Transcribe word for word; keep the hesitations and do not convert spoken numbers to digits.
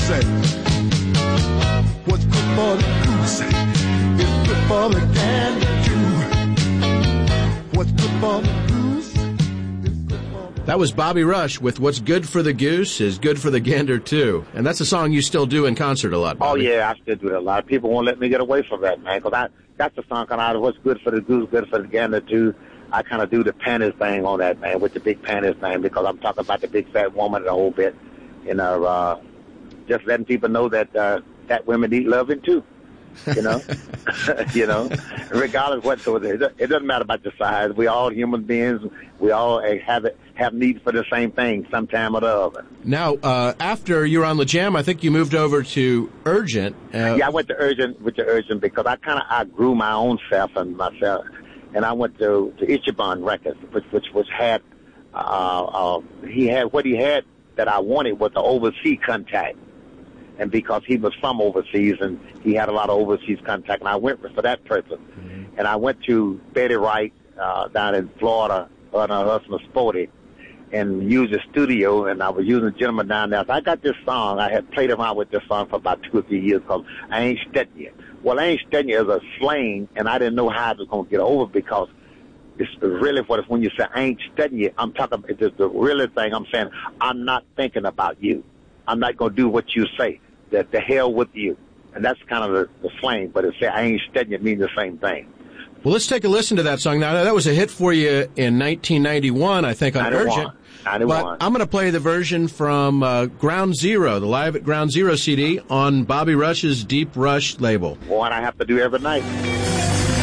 say, what's good for the goose is good for the gander too. What's good for the goose is good for the... That was Bobby Rush with What's Good for the Goose is Good for the Gander Too. And that's a song you still do in concert a lot, Bobby. Oh, yeah, I still do it a lot. People won't let me get away from that, man, because I, that's the song kind of What's Good for the Goose, Good for the Gander Too. I kind of do the panties thing on that, man, with the big panties thing, because I'm talking about the big fat woman the whole bit. You know, uh, just letting people know that uh, fat women need loving, too. You know, you know, regardless what, so it doesn't matter about the size. We all human beings. We all have it, have need for the same thing sometime or the other. Now, uh, after you were on the Jam, I think you moved over to Urgent. Uh, yeah, I went to Urgent with the Urgent because I kind of outgrew my own self and myself, and I went to to Ichiban Records, which which was had uh, uh, he had what he had that I wanted was the overseas contact. And because he was from overseas and he had a lot of overseas contact, and I went for that purpose. Mm-hmm. And I went to Betty Wright uh, down in Florida, on her husband Sporty, and used the studio, and I was using a gentleman down there. So I got this song. I had played around with this song for about two or three years called I Ain't Studying You. Well, I Ain't Studying You is a slang, and I didn't know how I was going to get over it because it's really what when you say I ain't studying you, I'm talking about it's the really thing I'm saying. I'm not thinking about you. I'm not going to do what you say. That the hell with you. And that's kind of the, the slang, but it's I ain't studying it means the same thing. Well, let's take a listen to that song. Now, that was a hit for you in nineteen ninety-one, I think, on ninety-one. Urgent. ninety-one. But I'm going to play the version from uh, Ground Zero, the Live at Ground Zero C D on Bobby Rush's Deep Rush label. One I have to do every night.